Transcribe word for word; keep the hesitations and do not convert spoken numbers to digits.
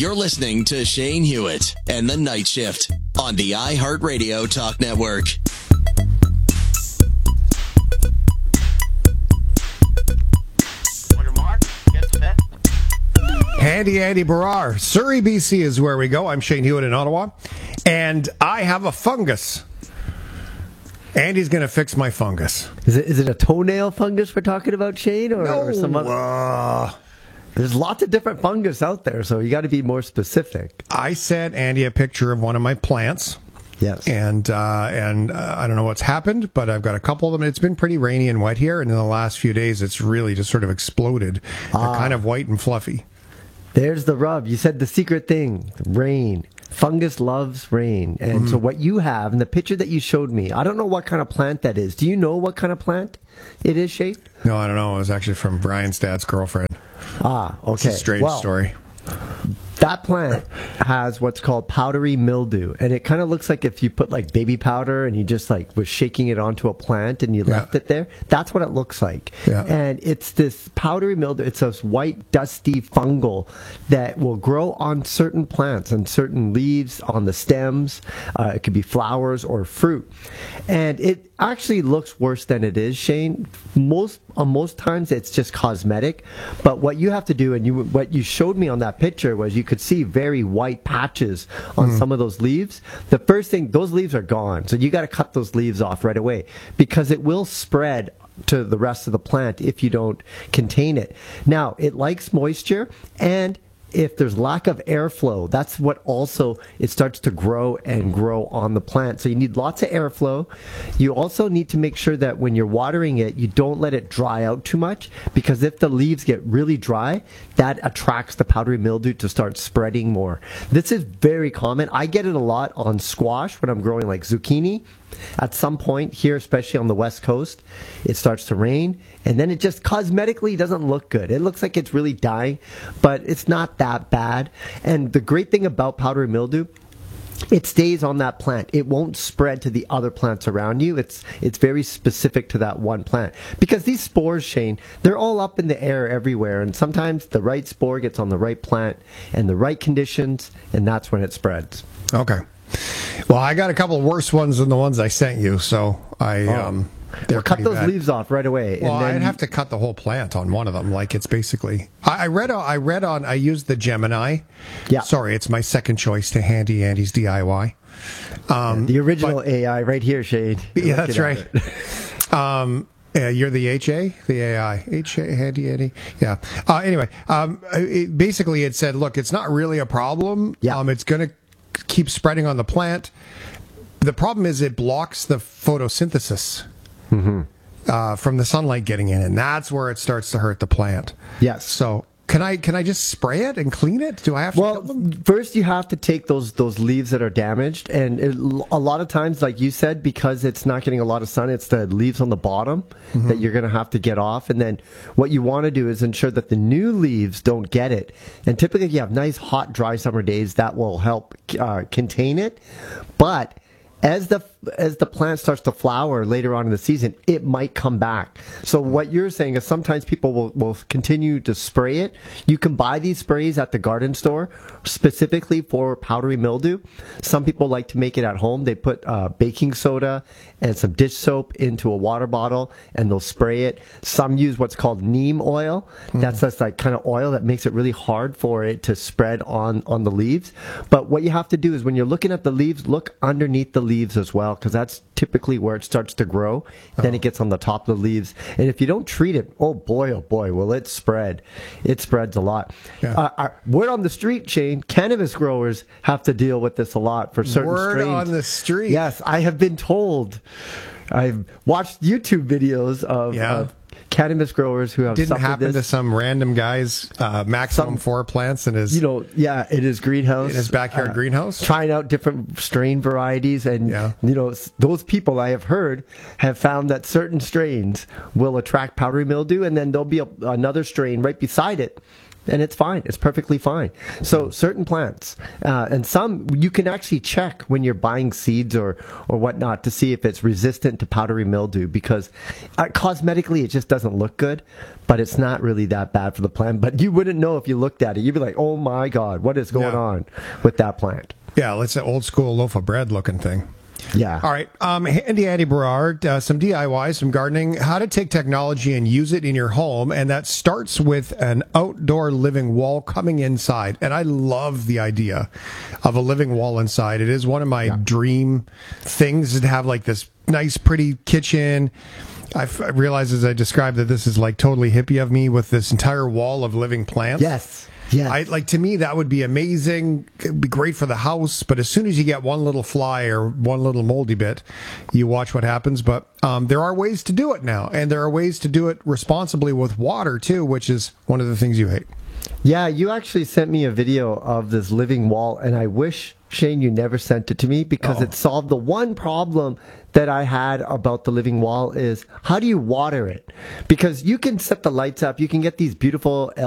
You're listening to Shane Hewitt and the Night Shift on the iHeartRadio Talk Network. Handy Andy Barrar. Surrey, B C is where we go. I'm Shane Hewitt in Ottawa. And I have a fungus. Andy's going to fix my fungus. Is it is it a toenail fungus we're talking about, Shane? Or, no, or some other? Uh, There's lots of different fungus out there, so you got to be more specific. I sent Andy a picture of one of my plants. Yes. And uh, and uh, I don't know what's happened, but I've got a couple of them. It's been pretty rainy and wet here, and in the last few days, it's really just sort of exploded. Ah. They're kind of white and fluffy. There's the rub. You said the secret thing, rain. Fungus loves rain. And mm. so what you have in the picture that you showed me, I don't know what kind of plant that is. Do you know what kind of plant it is, Shane? No, I don't know. It was actually from Brian's dad's girlfriend. Ah, okay. It's a strange well, story. That plant has what's called powdery mildew, and it kind of looks like if you put like baby powder and you just like was shaking it onto a plant and you yeah. left it there. That's what it looks like. Yeah. And it's this powdery mildew. It's this white, dusty fungal that will grow on certain plants and certain leaves, on the stems. Uh, it could be flowers or fruit, and it actually looks worse than it is, Shane. Most uh, most times it's just cosmetic, but what you have to do, and you what you showed me on that picture was you could see very white patches on mm. some of those leaves. The first thing, those leaves are gone, so you got to cut those leaves off right away because it will spread to the rest of the plant if you don't contain it. Now, it likes moisture, and if there's lack of airflow, that's what also it starts to grow and grow on the plant. So you need lots of airflow. You also need to make sure that when you're watering it, you don't let it dry out too much, because if the leaves get really dry, that attracts the powdery mildew to start spreading more. This is very common. I get it a lot on squash when I'm growing like zucchini. At some point here, especially on the West Coast, it starts to rain, and then it just cosmetically doesn't look good. It looks like it's really dying, but it's not that bad. And the great thing about powdery mildew, it stays on that plant. It won't spread to the other plants around you. It's it's very specific to that one plant. Because these spores, Shane, they're all up in the air everywhere, and sometimes the right spore gets on the right plant and the right conditions, and that's when it spreads. Okay. Well, I got a couple worse ones than the ones I sent you, so I oh. um, well, cut those bad. leaves off right away. Well, and then I'd have to cut the whole plant on one of them. Like it's basically. I, I read. I read on. I used the Gemini. Yeah. Sorry, it's my second choice to Handy Andy's D I Y. Um, the original but, A I, right here, Shane. Yeah, that's right. um, yeah, you're the H A, the A I, H A, Handy Andy. Yeah. Uh, anyway, um, it, basically, it said, look, it's not really a problem. Yeah. Um, it's going to keep spreading on the plant. The problem is it blocks the photosynthesis mm-hmm. uh, from the sunlight getting in, and that's where it starts to hurt the plant. Yes. So can I can I just spray it and clean it? Do I have to well, kill them? First you have to take those those leaves that are damaged, and it, a lot of times, like you said, because it's not getting a lot of sun, it's the leaves on the bottom mm-hmm. that you're going to have to get off. And then what you want to do is ensure that the new leaves don't get it. And typically, if you have nice, hot, dry summer days, that will help uh, contain it. But as the as the plant starts to flower later on in the season, it might come back. So what you're saying is sometimes people will, will continue to spray it. You can buy these sprays at the garden store specifically for powdery mildew. Some people like to make it at home. They put uh, baking soda and some dish soap into a water bottle and they'll spray it. Some use what's called neem oil. Mm. That's that's like kind of oil that makes it really hard for it to spread on, on the leaves. But what you have to do is when you're looking at the leaves, look underneath the leaves as well, because that's typically where it starts to grow. Oh. Then it gets on the top of the leaves. And if you don't treat it, oh boy, oh boy, will it spread. It spreads a lot. Yeah. Uh, our, word on the street, Shane, cannabis growers have to deal with this a lot for certain word strains. Word on the street. Yes, I have been told. I've watched YouTube videos of, yeah. of cannabis growers who have didn't suffered happen this. to some random guy's uh, maximum Some, four plants in his you know yeah in his greenhouse in his backyard uh, greenhouse, trying out different strain varieties, and yeah. you know those people I have heard have found that certain strains will attract powdery mildew, and then there'll be a, another strain right beside it and it's fine. It's perfectly fine. So certain plants, uh, and some you can actually check when you're buying seeds or or whatnot to see if it's resistant to powdery mildew, because uh, cosmetically it just doesn't look good, but it's not really that bad for the plant. But you wouldn't know if you looked at it. You'd be like, oh my God, what is going Yeah. on with that plant? Yeah, let's say old school loaf of bread looking thing. Yeah. All right. Um, Andy Andy Berard, uh, some D I Y, some gardening, how to take technology and use it in your home. And that starts with an outdoor living wall coming inside. And I love the idea of a living wall inside. It is one of my Yeah. dream things, to have like this nice, pretty kitchen. I've- I realized as I described that this is like totally hippie of me with this entire wall of living plants. Yes. Yes. I like to me that would be amazing. It'd be great for the house, but as soon as you get one little fly or one little moldy bit, you watch what happens. But um, there are ways to do it now, and there are ways to do it responsibly with water too, which is one of the things you hate. Yeah, you actually sent me a video of this living wall, and I wish, Shane, you never sent it to me, because Uh-oh. it solved the one problem that I had about the living wall is, how do you water it? Because you can set the lights up, you can get these beautiful